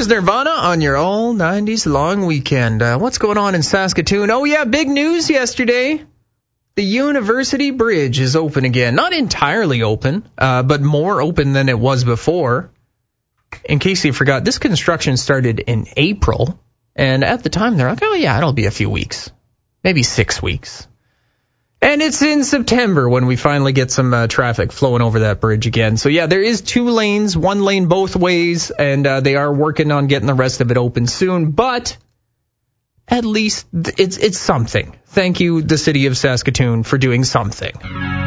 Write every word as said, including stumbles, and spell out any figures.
There's Nirvana on your all nineties long weekend. Uh, what's going on in Saskatoon? Oh, yeah, big news yesterday. The University Bridge is open again. Not entirely open, uh, but more open than it was before. In case you forgot, this construction started in April. And at the time, they're like, oh, yeah, it'll be a few weeks. Maybe six weeks. And it's in September when we finally get some uh, traffic flowing over that bridge again. So, yeah, there is two lanes, one lane both ways, and uh, they are working on getting the rest of it open soon. But at least it's it's something. Thank you, the city of Saskatoon, for doing something.